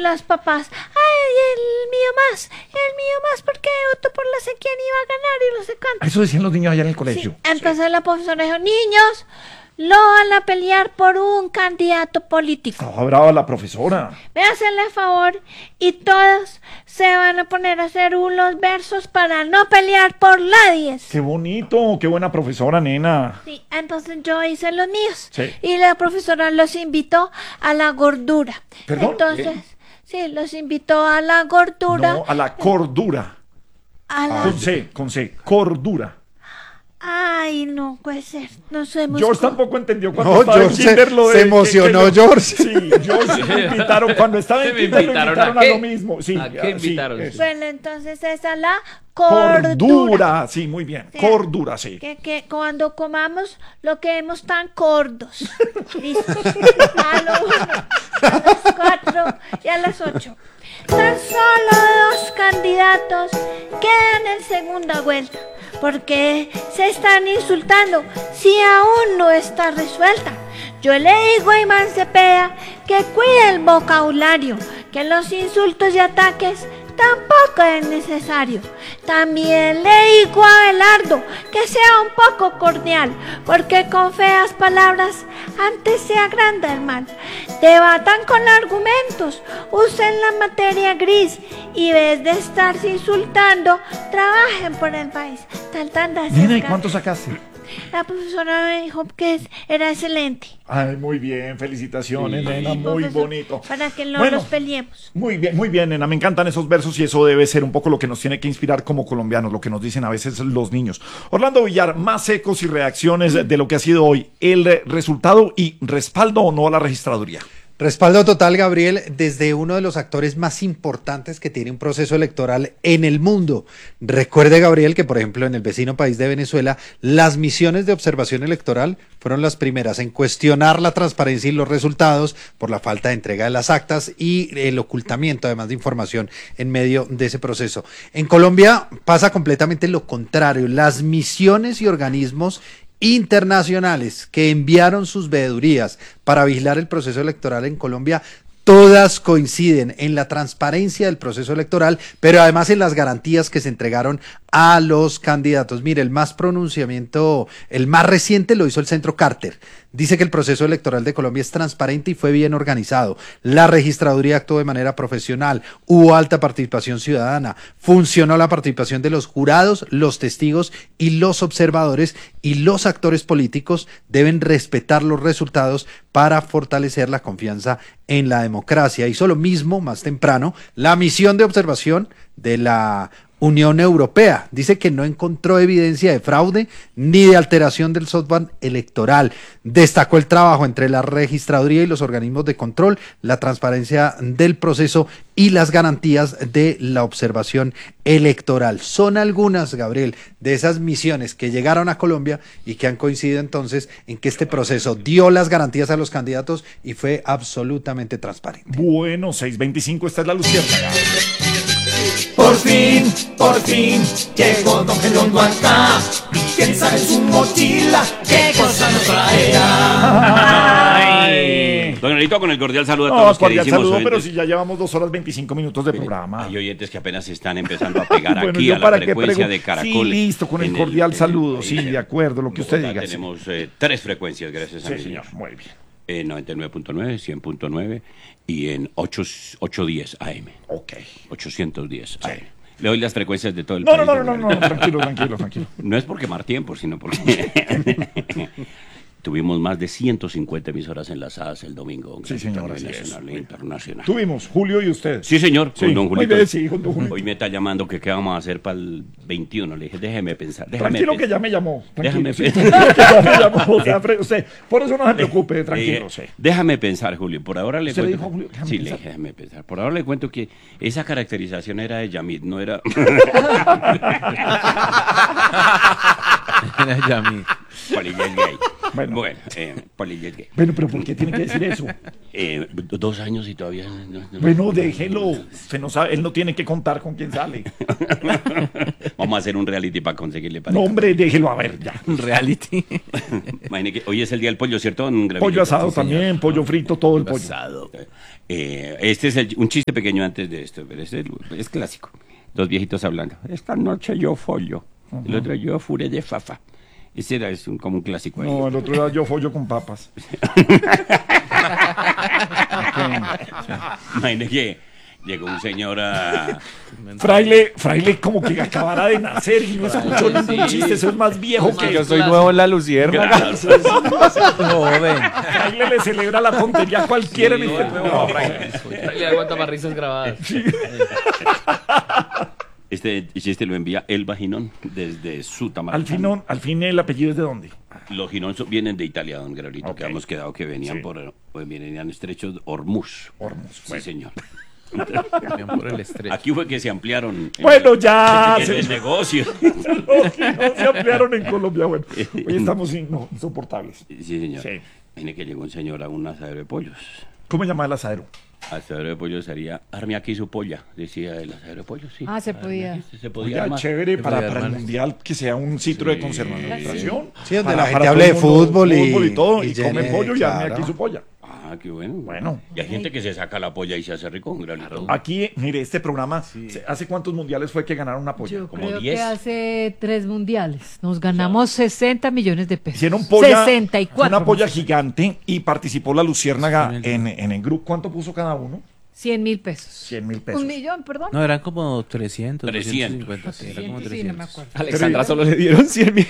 los papás, ay, el mío más, porque votó por la sé quién iba a ganar y no sé cuánto. Eso decían los niños allá en el colegio. Sí, entonces la profesora dijo, niños, no van a pelear por un candidato político. Estaba brava la profesora. Véanse el favor y todos se van a poner a hacer unos versos para no pelear por nadie. Qué bonito, qué buena profesora, nena. Sí, entonces yo hice los míos. Sí. Y la profesora los invitó a la gordura. ¿Perdón? Entonces, sí, los invitó a la gordura. No, a la cordura. A la... Con C, cordura. Ay, no puede ser. No sé. George tampoco entendió cuando No, estaba en George kinder lo de... se emocionó, George. Sí, George me invitaron, cuando estaba en ¿Me kinder lo invitaron invitaron a a qué? lo mismo. Sí, ¿A qué invitaron? eso. Bueno, entonces esa es la cordura. Cordura, sí, muy bien. Sí. Cordura, sí. Que cuando comamos lo quedemos tan cordos. Listo. A las 4 y a las 8. Tan solo 2 candidatos quedan en segunda vuelta. Porque se están insultando si aún no está resuelta. Yo le digo a Iván Cepeda que cuide el vocabulario, que los insultos y ataques tampoco es necesario. También le digo a Abelardo que sea un poco cordial, porque con feas palabras antes se agranda el mal. Debatan con argumentos, usen la materia gris y en vez de estarse insultando, trabajen por el país. Nena, ¿y cuánto sacaste? La profesora me dijo que era excelente. Ay, muy bien, felicitaciones, Sí. nena, Sí, muy profesor, bonito. Para que no Bueno, nos peleemos. muy bien, nena, me encantan esos versos y eso debe ser un poco lo que nos tiene que inspirar como colombianos, lo que nos dicen a veces los niños. Orlando Villar, más ecos y reacciones de lo que ha sido hoy, el resultado y respaldo o no a la registraduría. Respaldo total, Gabriel, desde uno de los actores más importantes que tiene un proceso electoral en el mundo. Recuerde, Gabriel, que por ejemplo en el vecino país de Venezuela, las misiones de observación electoral fueron las primeras en cuestionar la transparencia y los resultados por la falta de entrega de las actas y el ocultamiento además de información en medio de ese proceso. En Colombia pasa completamente lo contrario. Las misiones y organismos internacionales que enviaron sus veedurías para vigilar el proceso electoral en Colombia, todas coinciden en la transparencia del proceso electoral, pero además en las garantías que se entregaron a los candidatos. Mire, el más reciente lo hizo el Centro Carter. Dice que el proceso electoral de Colombia es transparente y fue bien organizado. La registraduría actuó de manera profesional, hubo alta participación ciudadana, funcionó la participación de los jurados, los testigos y los observadores, y los actores políticos deben respetar los resultados para fortalecer la confianza en la democracia. Hizo lo mismo más temprano la misión de observación de la Unión Europea. Dice que no encontró evidencia de fraude ni de alteración del software electoral. Destacó el trabajo entre la registraduría y los organismos de control, la transparencia del proceso y las garantías de la observación electoral. Son algunas, Gabriel, de esas misiones que llegaron a Colombia y que han coincidido entonces en que este proceso dio las garantías a los candidatos y fue absolutamente transparente. Bueno, 6:25, esta es la luciérnaga. Por fin, llegó Don Gelondo acá. Piensa en su mochila, qué cosa nos traerá. Ay. Don Nelito, con el cordial saludo a No, todos los cordial queridísimos saludo, pero oyentes. si ya llevamos 2 horas 25 minutos de programa. Hay oyentes que apenas se están empezando a pegar Bueno, aquí yo a la para qué frecuencia pregu- de Caracol. Sí, listo, con el cordial saludo, sí, de acuerdo, lo que usted Bogotá diga. Sí, tenemos 3 frecuencias, gracias a sí, mi señor, señor. muy bien. En 99.9, 100.9 y en 810 AM. Ok. 810 AM. Sí. Le doy las frecuencias de todo el No, país. no, don tranquilo, tranquilo. No es por quemar tiempo, sino porque tuvimos más de 150 emisoras enlazadas el domingo. Sí, señor, A así nivel es. nacional e internacional. Tuvimos, Julio y usted. Sí, señor, con Sí, don muy Julito. bien, sí, con don Julito. Hoy me está llamando que qué vamos a hacer para el 21. Le dije, déjeme pensar. Tranquilo que ya me llamó. Tranquilo, Déjame sí, tranquilo que ya me llamó. O sea, usted, por eso no se preocupe, tranquilo, sí. Déjame pensar, Julio. Por ahora le ¿Usted le cuento. dijo a Julio, déjame Sí, pensar? le dije, déjame pensar. Por ahora le cuento que esa caracterización era de Yamit, no era. Era Yami. Polilla es gay. Bueno. Bueno, Polilla es gay. Bueno, pero ¿por qué tiene que decir eso? 2 años y todavía no. Bueno, déjelo. Usted no sabe, él no tiene que contar con quién sale. Vamos a hacer un reality para conseguirle No, pareja. hombre, déjelo a ver ya. Reality. Imagine que hoy es el día del pollo, ¿cierto, don Gravito? Pollo asado Sí, señor. también, pollo frito, todo el pollo. Asado. Este es un chiste pequeño antes de esto, pero este es clásico. Dos viejitos hablando. Esta noche yo follo. El otro yo furé de fafa. Ese era como un clásico ahí. No, el otro era yo follo con papas. Imagínate que llegó un señor a... Fraile como que acabara de nacer y no escuchó ningún chiste, eso es más viejo que Yo soy nuevo en la luciérnaga. Joven. Fraile le celebra la tontería a cualquiera en este No, Le aguanta más risas grabadas. Este chiste lo envía Elba Ginón desde Sutamarán. Al fin el apellido es de dónde. Los Ginón vienen de Italia, don Gabrielito, Ok. que habíamos quedado que venían Sí. venían estrechos de Hormuz. Hormuz, Sí, bueno. señor. por el estrecho. Aquí fue que se ampliaron Bueno, ya el negocio. no se ampliaron en Colombia. Bueno, hoy estamos insoportables. Sí, señor. Sí. Viene que llegó un señor a un asadero de pollos. ¿Cómo se llama el asadero? Asadero de pollos sería arme aquí su polla, decía el asadero de pollos, sí. Ah, se podía. Se podía Oiga, armar. chévere para el armar. mundial que sea un sitio de conservación. Sí, donde Para- la gente para hable de todo el mundo, fútbol y todo, y llene, come pollo y arme claro. aquí su polla. Ah, qué bueno. Bueno. Y hay gente que se saca la polla y se hace rico, un granito. Aquí, mire, este programa, ¿hace cuántos mundiales fue que ganaron una polla? Yo como creo 10. que hace 3 mundiales nos ganamos 60 millones de pesos. Hicieron polla, 64. una polla gigante y participó la Luciérnaga en el grupo. ¿Cuánto puso cada uno? 100.000 pesos. 100.000 pesos. 1.000.000, perdón. No, eran como 300, 300. 250. Sí, era como 300, 300. sí, no me acuerdo. Alexandra solo le dieron 100.000.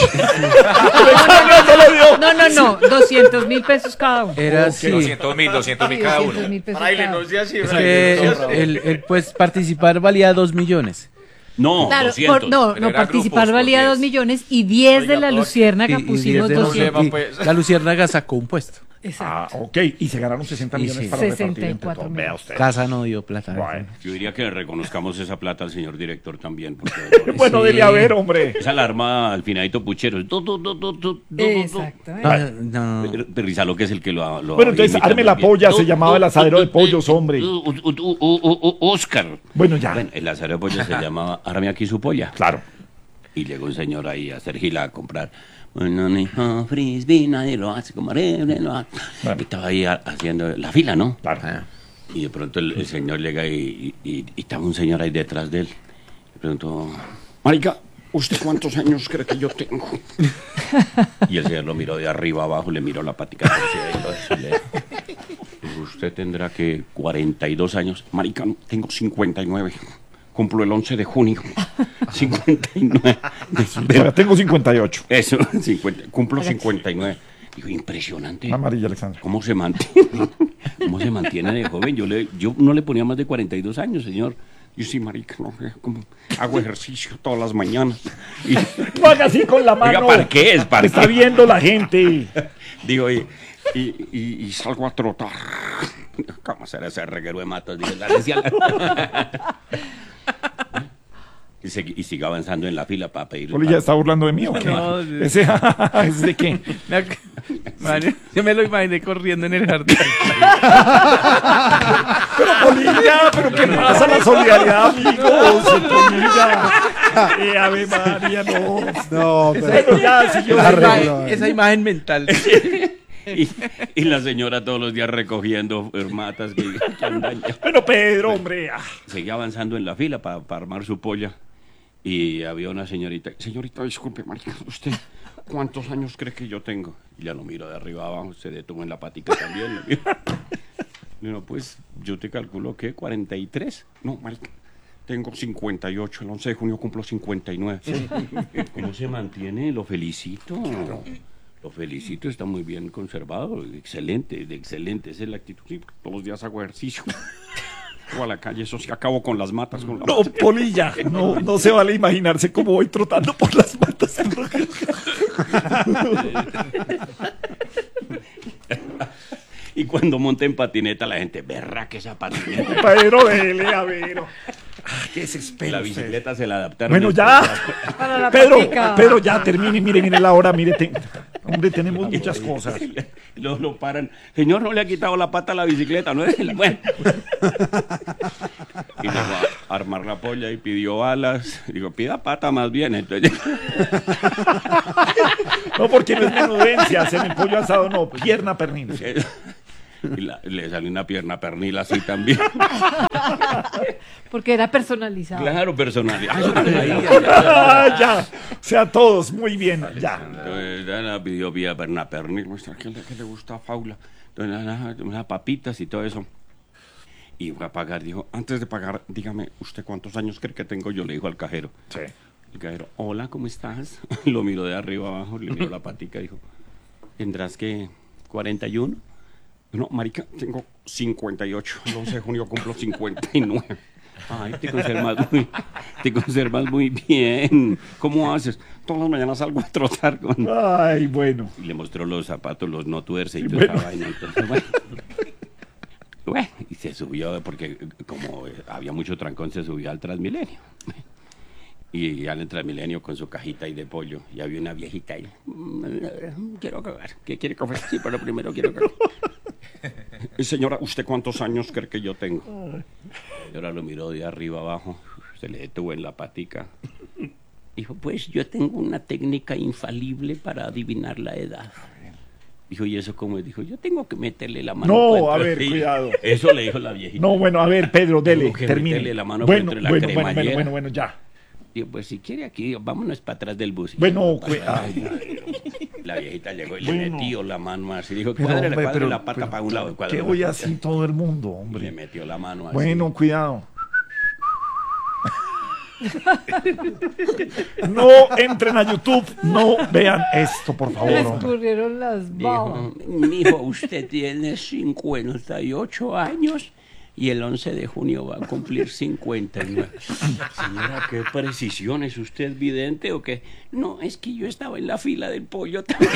No, 200.000 pesos cada uno. Era así. 200.000 cada uno. 200.000 pesos Fraile, cada no uno. sea así. Es Fraile. que el participar valía 2 millones. No, Claro, 200. no, Pero era participar grupos, valía por 2 10. millones y 10 de Oiga, la todo- Luciérnaga Y pusimos 10 de 200. Lleva, pues. La luciérnaga sacó un puesto. Exacto. Ah, ok. Y se ganaron 60 Y millones sí. para repartir entre 64 todos. Vea millones. usted. Casa no dio plata. Bueno. Yo diría que le reconozcamos esa plata al señor director también. Porque Bueno, Sí. dele a ver, hombre. esa alarma al finadito puchero. Exacto. No, no. Pero Rizalo, que es el que lo Bueno, entonces, imita arme muy la bien. polla, se llamaba el asadero de pollos, hombre. Oscar. Bueno, ya. Bueno, el asadero de pollos se llamaba arme aquí su polla. Claro. Y llegó un señor ahí a hacer gila a comprar. Bueno, hijo, frisbee, nadie lo hace como lo hace. Bueno. Y estaba ahí haciendo la fila, ¿no? Claro. Y de pronto el señor llega y estaba un señor ahí detrás de él. Le preguntó, marica, ¿usted cuántos años cree que yo tengo? Y el señor lo miró de arriba abajo, le miró la patica y le dijo, usted tendrá que 42 años. Marica, no, tengo 59. Cumplo el 11 de junio. 59. Todavía tengo 58. Eso, 50, cumplo 59. Digo, impresionante. Amarilla, Alexandra. ¿Cómo se mantiene? ¿Cómo se mantiene de joven? Yo no le ponía más de 42 años, señor. Yo sí, marica, no, como hago ejercicio todas las mañanas. Y, No haga así con la mano. Oiga, parqués, parqués. Está viendo la gente. digo, y salgo a trotar. ¿Cómo será ese reguero de matos? Digo, la decía y sigue avanzando en la fila para pedir. Oli, ¿ya está burlando de mí o qué? No, sí. ¿Ese de qué? Yo me lo imaginé corriendo en el jardín. Pero Polilla, ¿pero qué pasa? La solidaridad, amigos. Polilla. Ave María, no. No, pero Bueno, ya, si yo... Arreglo. Esa imagen mental. Y la señora todos los días recogiendo matas que han dañado. Bueno, Pedro, hombre. Seguía avanzando en la fila para armar su polla. Y había una señorita. Señorita, disculpe, marica, ¿usted cuántos años cree que yo tengo? Y ya lo miro de arriba abajo, se detuvo en la patica también. Lo miro. Bueno, pues yo te calculo que 43. No, marica, tengo 58. El 11 de junio cumplo 59. ¿Cómo se mantiene? Lo felicito. Lo felicito, está muy bien conservado. Excelente, excelente. Esa es la actitud. Sí, todos los días hago ejercicio. O a la calle, eso sí, acabo con las matas. Con la No, Polilla, no se vale imaginarse cómo voy trotando por las matas. Y cuando monta en patineta, la gente, berra que esa patineta. Pedro, dele, a ver. Qué desespero. La usted. bicicleta se la adaptaron. Bueno, ya. Para la Pedro, patica. Pedro, ya, termine. Mire la hora. Mire, hombre, tenemos muchas cosas. Lo paran. Señor, no le ha quitado la pata a la bicicleta, ¿no? Bueno. Y luego a armar la polla y pidió alas. Digo, pida pata más bien. Entonces, No, porque no es menudencias. En el pollo asado, no. Pierna pernil. Y le salió una pierna pernil así también. Porque era personalizado. Claro, personal. Ya, o sea, todos, muy bien, ya. Entonces, la pidió vía pierna pernil. ¿Qué le gusta a Paula? Entonces, unas papitas y todo eso. Y fue a pagar. Dijo, antes de pagar, dígame, ¿usted cuántos años cree que tengo? Yo le dijo al cajero. Sí. El cajero, hola, ¿cómo estás? Lo miró de arriba abajo, le miró la patica y dijo, ¿tendrás que 41? No, marica, tengo 58. El 11 de junio cumplo 59. Ay, te conservas muy bien. ¿Cómo haces? Todas las mañanas salgo a trotar con... Ay, bueno. Y le mostró los zapatos, los no tuerce y toda Bueno. esa vaina. Entonces, bueno, y se subió, porque como había mucho trancón, se subió al Transmilenio. Y al Transmilenio con su cajita ahí de pollo. Y había una viejita ahí. Quiero cagar. ¿Qué quiere comer? Sí, pero primero quiero cagar. Señora, ¿usted cuántos años cree que yo tengo? Y ahora lo miró de arriba abajo. Se le detuvo en la patica. Dijo, pues yo tengo una técnica infalible para adivinar la edad. Dijo, ¿y eso cómo es? Dijo, yo tengo que meterle la mano. No, a entre- ver, Sí, cuidado. Eso le dijo la viejita. No, bueno, a ver, Pedro, dele, Tengo que termine. meterle la mano Bueno, entre la bueno, cremallera. bueno, ya. Digo, pues si quiere aquí, vámonos para atrás del bus. Bueno, La viejita llegó y Bueno. le metió la mano así. Dijo, Pero, cuádrele hombre, pero- la pata pero- para un lado. ¿Qué cuádrele voy la- así todo el mundo, Y le hombre? metió la mano así. Bueno, cuidado. No entren a YouTube, no vean esto, por favor. Le hombre. escurrieron las babas. Dijo, mijo, usted tiene 58 años y el 11 de junio va a cumplir 59. Señora, ¿qué precisión? ¿Es usted vidente o qué? No, es que yo estaba en la fila del pollo también.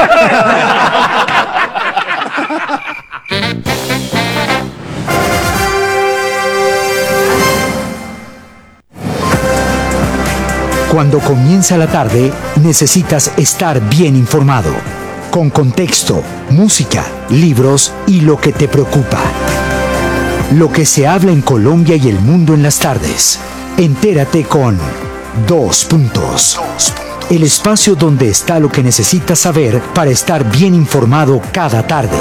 Cuando comienza la tarde, necesitas estar bien informado, con contexto, música, libros y lo que te preocupa. Lo que se habla en Colombia y el mundo en las tardes. Entérate con Dos Puntos. El espacio donde está lo que necesitas saber para estar bien informado cada tarde.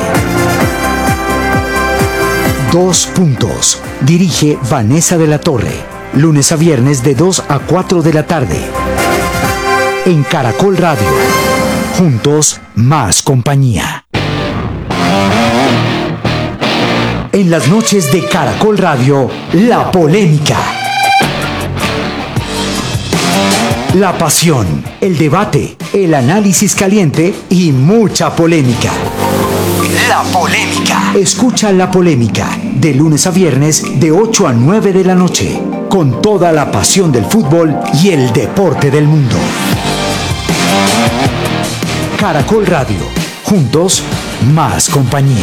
Dos Puntos. Dirige Vanessa de la Torre. Lunes a viernes de 2 a 4 de la tarde. En Caracol Radio. Juntos, más compañía. En las noches de Caracol Radio, la polémica. La pasión, el debate, el análisis caliente y mucha polémica. La polémica. Escucha La Polémica de lunes a viernes de 8 a 9 de la noche, con toda la pasión del fútbol y el deporte del mundo. Caracol Radio. Juntos, más compañía.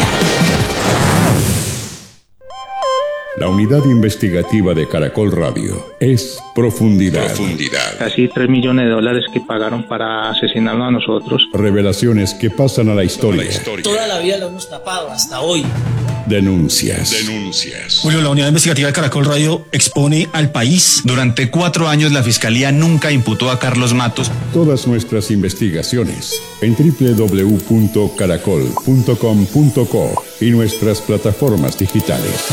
La unidad investigativa de Caracol Radio es Profundidad. Casi $3 millones que pagaron para asesinarnos a nosotros. Revelaciones que pasan a la historia. Toda la vida lo hemos tapado, hasta hoy. Denuncias. Julio, la unidad investigativa de Caracol Radio expone al país. Durante 4 años la Fiscalía nunca imputó a Carlos Matos. Todas nuestras investigaciones en www.caracol.com.co y nuestras plataformas digitales.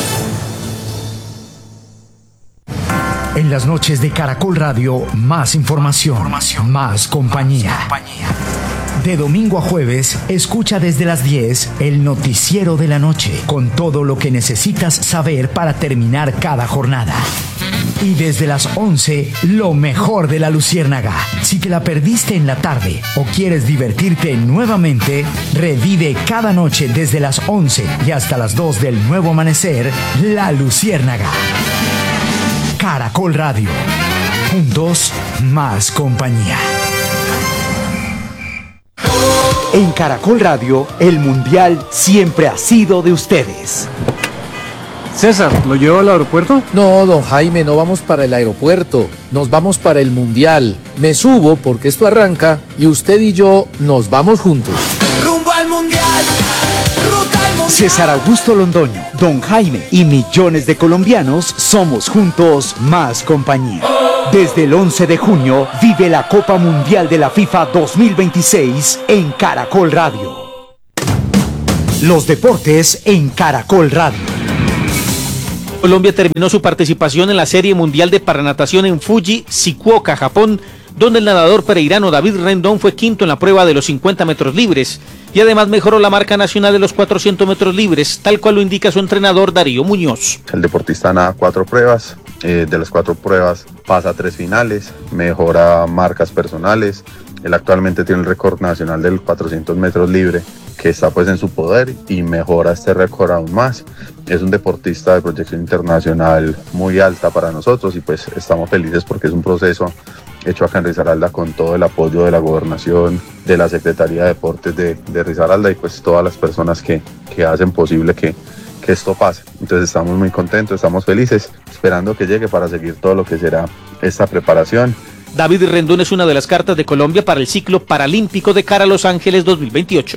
En las noches de Caracol Radio, más información, más compañía. De domingo a jueves, escucha desde las 10 el noticiero de la noche, con todo lo que necesitas saber para terminar cada jornada. Y desde las 11, lo mejor de La Luciérnaga. Si te la perdiste en la tarde o quieres divertirte nuevamente, revive cada noche desde las 11 y hasta las 2 del nuevo amanecer, La Luciérnaga. Caracol Radio. Juntos, más compañía. En Caracol Radio, el Mundial siempre ha sido de ustedes. César, ¿lo llevo al aeropuerto? No, don Jaime, no vamos para el aeropuerto. Nos vamos para el Mundial. Me subo porque esto arranca y usted y yo nos vamos juntos. Rumbo al mundial, ruta al mundial. César Augusto Londoño, don Jaime y millones de colombianos somos juntos más compañía. Desde el 11 de junio vive la Copa Mundial de la FIFA 2026 en Caracol Radio. Los deportes en Caracol Radio. Colombia terminó su participación en la Serie Mundial de Paranatación en Fuji, Fukuoka, Japón, donde el nadador pereirano David Rendón fue quinto en la prueba de los 50 metros libres y además mejoró la marca nacional de los 400 metros libres, tal cual lo indica su entrenador Darío Muñoz. El deportista nada 4 pruebas, de las 4 pruebas pasa a 3 finales, mejora marcas personales. Él actualmente tiene el récord nacional de los 400 metros libre, que está pues en su poder, y mejora este récord aún más. Es un deportista de proyección internacional muy alta para nosotros y pues estamos felices porque es un proceso hecho acá en Risaralda con todo el apoyo de la gobernación, de la Secretaría de Deportes de Risaralda y pues todas las personas que hacen posible que esto pase. Entonces estamos muy contentos, estamos felices, esperando que llegue para seguir todo lo que será esta preparación. David Rendón es una de las cartas de Colombia para el ciclo paralímpico de cara a Los Ángeles 2028.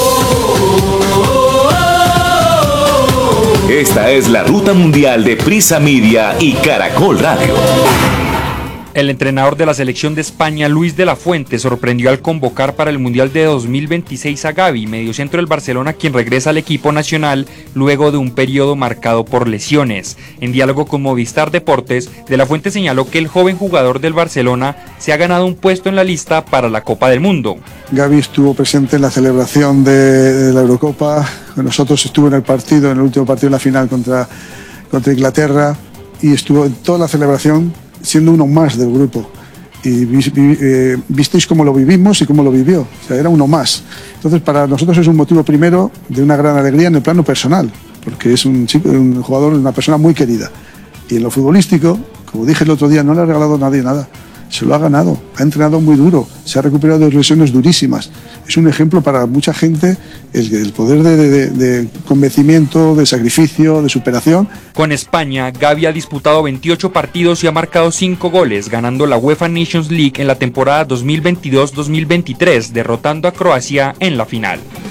Esta es la ruta mundial de Prisa Media y Caracol Radio. El entrenador de la selección de España, Luis de la Fuente, sorprendió al convocar para el Mundial de 2026 a Gavi, mediocentro del Barcelona, quien regresa al equipo nacional luego de un periodo marcado por lesiones. En diálogo con Movistar Deportes, de la Fuente señaló que el joven jugador del Barcelona se ha ganado un puesto en la lista para la Copa del Mundo. Gavi estuvo presente en la celebración de la Eurocopa, nosotros estuvo en el partido, en el último partido de la final contra Inglaterra, y estuvo en toda la celebración siendo uno más del grupo. Y visteis cómo lo vivimos y cómo lo vivió. O sea, era uno más. Entonces, para nosotros es un motivo primero de una gran alegría en el plano personal, porque es un jugador, una persona muy querida. Y en lo futbolístico, como dije el otro día, no le ha regalado a nadie nada. Se lo ha ganado, ha entrenado muy duro, se ha recuperado de lesiones durísimas. Es un ejemplo para mucha gente el poder de convencimiento, de sacrificio, de superación. Con España, Gavi ha disputado 28 partidos y ha marcado 5 goles, ganando la UEFA Nations League en la temporada 2022-2023, derrotando a Croacia en la final.